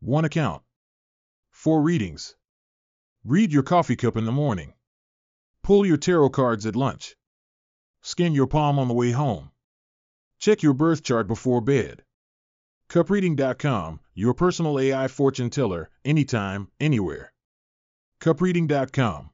1 account. 4 readings. Read your coffee cup in the morning. Pull your tarot cards at lunch. Scan your palm on the way home. Check your birth chart before bed. CupReading.com, your personal AI fortune teller, anytime, anywhere. CupReading.com